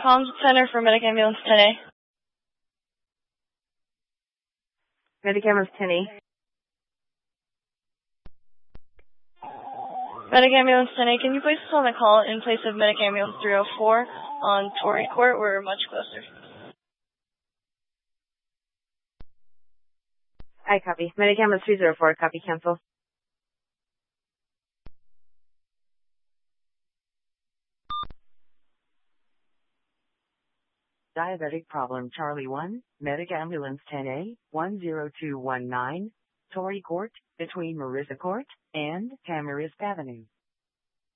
Comm Center for Medic Ambulance 10A. Medic Ambulance 10A. Medic Ambulance 10A, can you place us on the call in place of Medic Ambulance 304 on Torrey Court? We're much closer. I copy. Medic Ambulance 304, copy, cancel. Diabetic problem Charlie 1, Medic Ambulance 10A, 10219, Torrey Court, between Marissa Court and Tamarisk Avenue.